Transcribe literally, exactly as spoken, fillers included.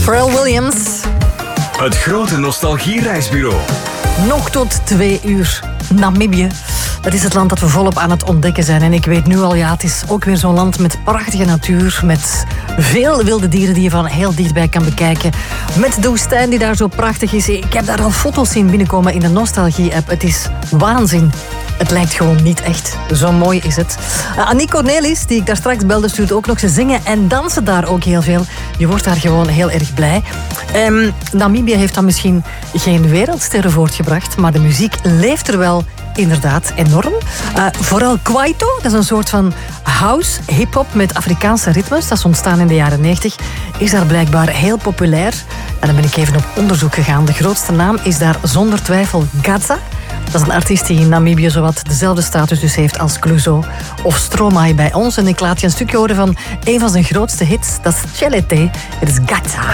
Pharrell Williams. Het grote nostalgiereisbureau. Nog tot twee uur. Namibië. Dat is het land dat we volop aan het ontdekken zijn. En ik weet nu al, ja, het is ook weer zo'n land met prachtige natuur. Met veel wilde dieren die je van heel dichtbij kan bekijken. Met de woestijn die daar zo prachtig is. Ik heb daar al foto's zien binnenkomen in de Nostalgie-app. Het is waanzin. Het lijkt gewoon niet echt. Zo mooi is het. Uh, Annie Cornelis, die ik daar straks belde, stuurt ook nog. Ze zingen en dansen daar ook heel veel. Je wordt daar gewoon heel erg blij. Um, Namibië heeft dan misschien geen wereldsterren voortgebracht, maar de muziek leeft er wel inderdaad enorm. Uh, vooral Kwaito, dat is een soort van house, hip-hop met Afrikaanse ritmes. Dat is ontstaan in de jaren negentig. Is daar blijkbaar heel populair. En dan ben ik even op onderzoek gegaan. De grootste naam is daar zonder twijfel Gadza. Dat is een artiest die in Namibië zowat dezelfde status dus heeft als Clouseau of Stromae bij ons. En ik laat je een stukje horen van een van zijn grootste hits. Dat is Chelete. Het is Gadza.